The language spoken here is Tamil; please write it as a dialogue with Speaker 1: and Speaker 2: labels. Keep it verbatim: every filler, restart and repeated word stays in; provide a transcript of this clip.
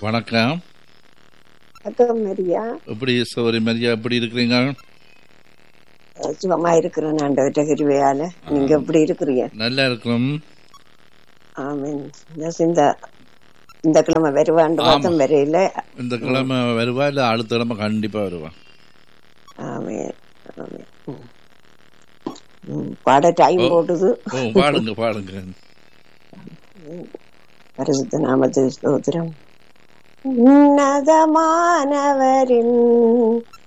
Speaker 1: வணக்கம்.
Speaker 2: வணக்கம் மரியா.
Speaker 1: எப்படி சோரி மரியா, எப்படி இருக்கிறீங்க?
Speaker 2: சுகமா இருக்கிறேன் ஆண்டவர்ட்ட கிருபையால. நீங்க எப்படி இருக்கிறீங்க?
Speaker 1: நல்லா இருக்கிறோம்.
Speaker 2: ஆமீன். இந்த இந்த கிழமை வருவாண்டு மாதம் வரையில.
Speaker 1: இந்த கிழமை வருவா இல்ல அடுத்த கிழமை கண்டிப்பா வருவா.
Speaker 2: ஆமீன் ஆமீன். பாட டைம் போடுது.
Speaker 1: பாடுங்க பாடுங்க.
Speaker 2: பரிசுத்த நாமத்துக்கு ஸ்தோத்திரம். உன்னதமானவரின்